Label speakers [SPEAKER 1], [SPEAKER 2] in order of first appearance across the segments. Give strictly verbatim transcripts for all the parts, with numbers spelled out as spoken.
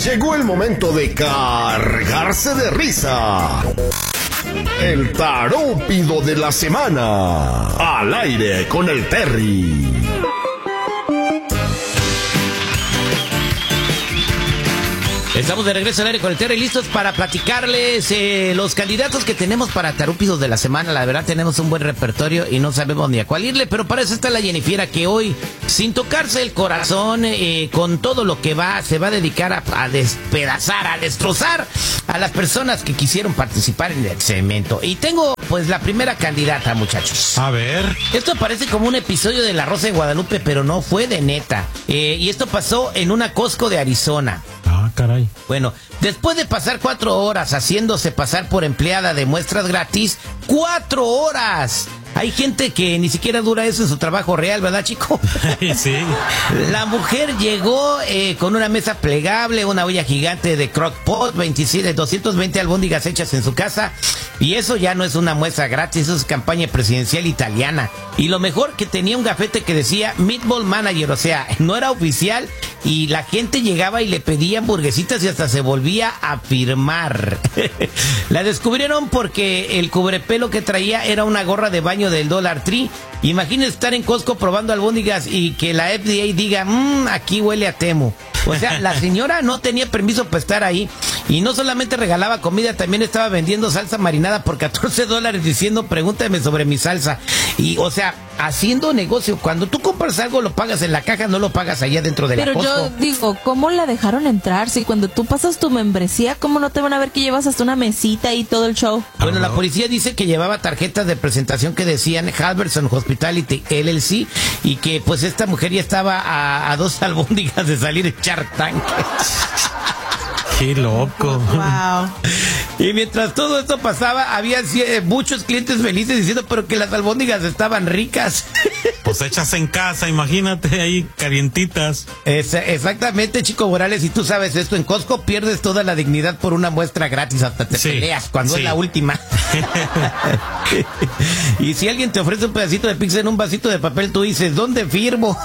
[SPEAKER 1] Llegó el momento de cargarse de risa. El tarúpido de la semana. Al aire con el Terry.
[SPEAKER 2] Estamos de regreso al aire con el Terry, listos para platicarles eh, los candidatos que tenemos para tarúpidos de la semana. La verdad tenemos un buen repertorio y no sabemos ni a cuál irle, pero para eso está la Jennifiera, que hoy, sin tocarse el corazón, eh, con todo lo que va, se va a dedicar a, a despedazar, a destrozar a las personas que quisieron participar en el segmento. Y tengo pues la primera candidata, muchachos.
[SPEAKER 3] A ver.
[SPEAKER 2] Esto parece como un episodio de La Rosa de Guadalupe, pero no fue de neta. Eh, y esto pasó en una Costco de Arizona.
[SPEAKER 3] Ah, caray.
[SPEAKER 2] Bueno, después de pasar cuatro horas haciéndose pasar por empleada de muestras gratis, ¡cuatro horas! Hay gente que ni siquiera dura eso en su trabajo real, ¿verdad, chico?
[SPEAKER 3] Sí.
[SPEAKER 2] La mujer llegó eh, con una mesa plegable, una olla gigante de crock pot, veintisiete, doscientos veinte albóndigas hechas en su casa. Y eso ya no es una muestra gratis, eso es campaña presidencial italiana. Y lo mejor, que tenía un gafete que decía Meatball Manager, o sea, no era oficial. Y la gente llegaba y le pedía hamburguesitas y hasta se volvía a firmar. La descubrieron porque el cubrepelo que traía era una gorra de baño del Dollar Tree. Imagínense estar en Costco probando albóndigas y que la F D A diga, mmm, aquí huele a Temu. O sea, la señora no tenía permiso para estar ahí. Y no solamente regalaba comida, también estaba vendiendo salsa marinada por catorce dólares diciendo, pregúntame sobre mi salsa. Y, o sea, haciendo negocio. Cuando tú compras algo, lo pagas en la caja, no lo pagas allá dentro de la Costco.
[SPEAKER 4] Pero yo digo, ¿cómo la dejaron entrar? Si cuando tú pasas tu membresía, ¿cómo no te van a ver que llevas hasta una mesita y todo el show?
[SPEAKER 2] Bueno, la policía dice que llevaba tarjetas de presentación que decían Halverson Hospitality L L C y que pues esta mujer ya estaba a, a dos albóndigas de salir de Shark Tank.
[SPEAKER 3] ¡Qué loco!
[SPEAKER 4] Wow.
[SPEAKER 2] Y mientras todo esto pasaba, había eh, muchos clientes felices diciendo, pero que las albóndigas estaban ricas.
[SPEAKER 3] Pues hechas en casa, imagínate, ahí calientitas.
[SPEAKER 2] Es, exactamente, Chico Morales, si tú sabes esto, en Costco pierdes toda la dignidad por una muestra gratis, hasta te sí, peleas cuando sí. es la última. Y si alguien te ofrece un pedacito de pizza en un vasito de papel, tú dices, ¿dónde firmo?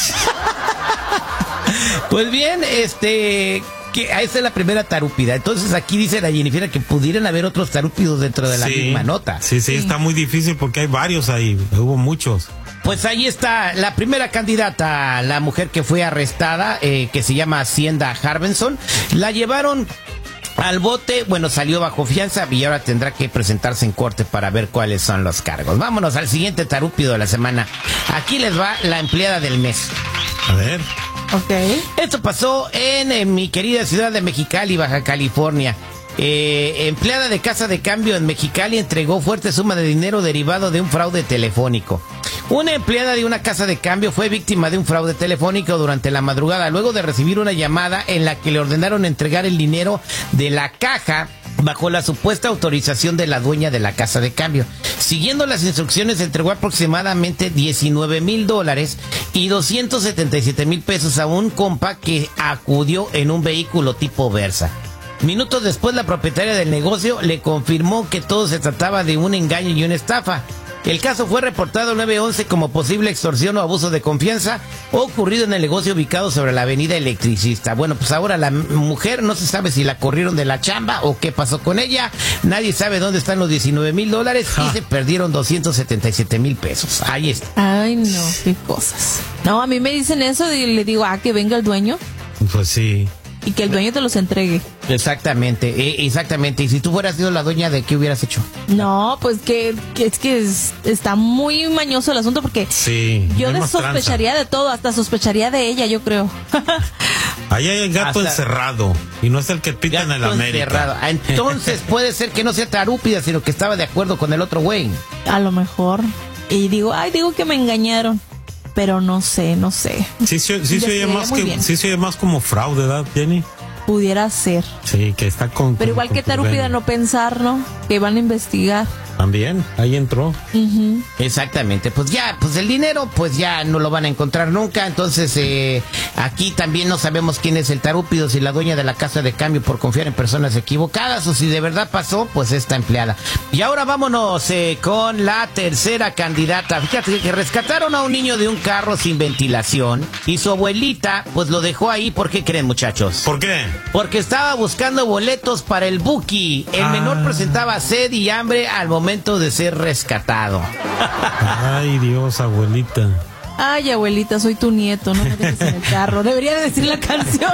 [SPEAKER 2] Pues bien, este... que esa es la primera tarúpida. Entonces aquí dice la Jennifiera que pudieran haber otros tarúpidos dentro de la
[SPEAKER 3] sí,
[SPEAKER 2] misma nota.
[SPEAKER 3] Sí, sí, sí, está muy difícil porque hay varios ahí, hubo muchos.
[SPEAKER 2] Pues ahí está la primera candidata, la mujer que fue arrestada, eh, que se llama Hacienda Harbenson. La llevaron al bote, bueno, salió bajo fianza y ahora tendrá que presentarse en corte para ver cuáles son los cargos. Vámonos al siguiente tarúpido de la semana. Aquí les va la empleada del mes.
[SPEAKER 3] A ver.
[SPEAKER 4] Ok.
[SPEAKER 2] Esto pasó en, en mi querida ciudad de Mexicali, Baja California. Eh, empleada de casa de cambio en Mexicali entregó fuerte suma de dinero derivado de un fraude telefónico. Una empleada de una casa de cambio fue víctima de un fraude telefónico durante la madrugada, luego de recibir una llamada en la que le ordenaron entregar el dinero de la caja bajo la supuesta autorización de la dueña de la casa de cambio. Siguiendo las instrucciones, entregó aproximadamente diecinueve mil dólares y doscientos setenta y siete mil pesos a un compa que acudió en un vehículo tipo Versa. Minutos después, la propietaria del negocio le confirmó que todo se trataba de un engaño y una estafa. El caso fue reportado al nueve once como posible extorsión o abuso de confianza ocurrido en el negocio ubicado sobre la avenida Electricista. Bueno, pues ahora la mujer no se sabe si la corrieron de la chamba o qué pasó con ella. Nadie sabe dónde están los diecinueve mil dólares y se perdieron doscientos setenta y siete mil pesos. Ahí está.
[SPEAKER 4] Ay, no, qué cosas. No, a mí me dicen eso y le digo, ah, que venga el dueño.
[SPEAKER 3] Pues sí.
[SPEAKER 4] Y que el dueño te los entregue.
[SPEAKER 2] Exactamente, eh, exactamente. Y si tú fueras sido la dueña, ¿de qué hubieras hecho?
[SPEAKER 4] No, pues que, que es que es, está muy mañoso el asunto porque
[SPEAKER 3] sí,
[SPEAKER 4] yo de sospecharía de todo, hasta sospecharía de ella, yo creo.
[SPEAKER 3] Ahí hay el gato hasta encerrado y no es el que pita en el América. Encerrado.
[SPEAKER 2] Entonces puede ser que no sea tarúpida, sino que estaba de acuerdo con el otro güey.
[SPEAKER 4] A lo mejor. Y digo, ay, digo que me engañaron. Pero no sé, no sé.
[SPEAKER 3] Sí, sí, sí se oye más que, sí se oye más como fraude, ¿verdad, Jenny?
[SPEAKER 4] Pudiera ser.
[SPEAKER 3] Sí, que está con...
[SPEAKER 4] Pero igual que tarúpida no pensar, ¿no? Que van a investigar.
[SPEAKER 3] También, ahí entró.
[SPEAKER 4] Uh-huh.
[SPEAKER 2] Exactamente, pues ya, pues el dinero, pues ya no lo van a encontrar nunca, entonces eh, aquí también no sabemos quién es el tarúpido, si la dueña de la casa de cambio por confiar en personas equivocadas o si de verdad pasó, pues esta empleada. Y ahora vámonos eh, con la tercera candidata. Fíjate que rescataron a un niño de un carro sin ventilación y su abuelita, pues lo dejó ahí. ¿Por qué creen, muchachos?
[SPEAKER 3] ¿Por qué?
[SPEAKER 2] Porque estaba buscando boletos para el Buki. El
[SPEAKER 3] ah.
[SPEAKER 2] menor presentaba sed y hambre al momento de ser rescatado.
[SPEAKER 3] Ay, Dios, abuelita.
[SPEAKER 4] Ay, abuelita, soy tu nieto, no me dejes en el carro. Debería de decir la canción.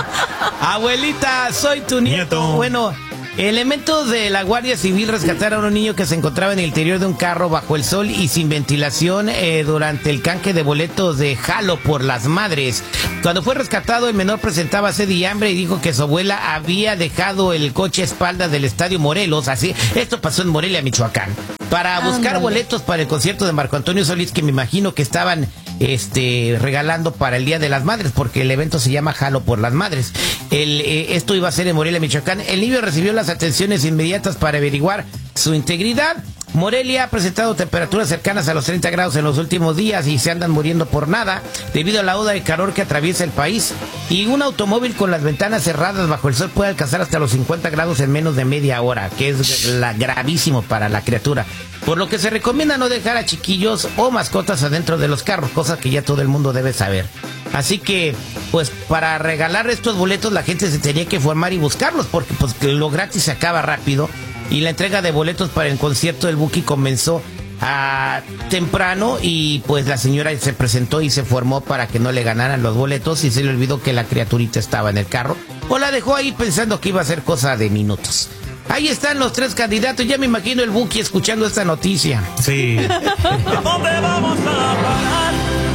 [SPEAKER 2] Abuelita, soy tu nieto. nieto. Bueno, elementos de la Guardia Civil rescataron a un niño que se encontraba en el interior de un carro bajo el sol y sin ventilación eh, durante el canje de boletos de Jalo por las Madres. Cuando fue rescatado, el menor presentaba sed y hambre y dijo que su abuela había dejado el coche a espaldas del Estadio Morelos. Así, esto pasó en Morelia, Michoacán, para buscar ah, boletos para el concierto de Marco Antonio Solís, que me imagino que estaban este regalando para el Día de las Madres, porque el evento se llama Jalo por las Madres. El, eh, esto iba a ser en Morelia, Michoacán. El niño recibió las atenciones inmediatas para averiguar su integridad. Morelia ha presentado temperaturas cercanas a los treinta grados en los últimos días y se andan muriendo por nada debido a la ola de calor que atraviesa el país. Y un automóvil con las ventanas cerradas bajo el sol puede alcanzar hasta los cincuenta grados en menos de media hora, que es la, gravísimo para la criatura. Por lo que se recomienda no dejar a chiquillos o mascotas adentro de los carros, cosa que ya todo el mundo debe saber. Así que, pues, para regalar estos boletos la gente se tenía que formar y buscarlos, porque pues lo gratis se acaba rápido. Y la entrega de boletos para el concierto del Buki comenzó a temprano y pues la señora se presentó y se formó para que no le ganaran los boletos y se le olvidó que la criaturita estaba en el carro o la dejó ahí pensando que iba a ser cosa de minutos. Ahí están los tres candidatos. Ya me imagino el Buki escuchando esta noticia.
[SPEAKER 3] Sí.
[SPEAKER 5] ¿A dónde vamos a parar?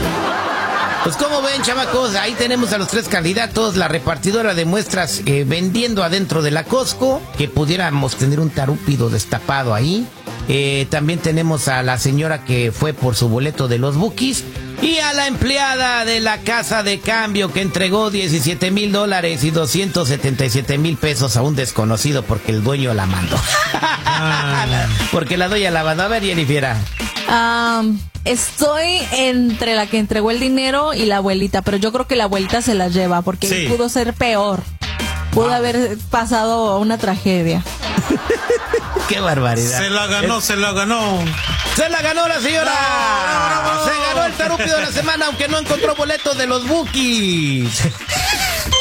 [SPEAKER 2] Pues como ven, chamacos, ahí tenemos a los tres candidatos, la repartidora de muestras eh, vendiendo adentro de la Costco, que pudiéramos tener un tarúpido destapado ahí. Eh, también tenemos a la señora que fue por su boleto de los Bukis y a la empleada de la casa de cambio que entregó diecisiete mil dólares y doscientos setenta y siete mil pesos a un desconocido porque el dueño la mandó. Ah. Porque la dueña la mandó. A ver, Jennifer.
[SPEAKER 4] Um, estoy entre la que entregó el dinero y la abuelita, pero yo creo que la abuelita se la lleva porque sí. Pudo ser peor. Pudo wow. haber pasado una tragedia.
[SPEAKER 2] ¡Qué barbaridad!
[SPEAKER 3] Se la ganó, es... se la ganó.
[SPEAKER 2] ¡Se la ganó la señora! ¡Bravo, bravo! Se ganó el tarúpido de la semana, aunque no encontró boletos de los Bukis.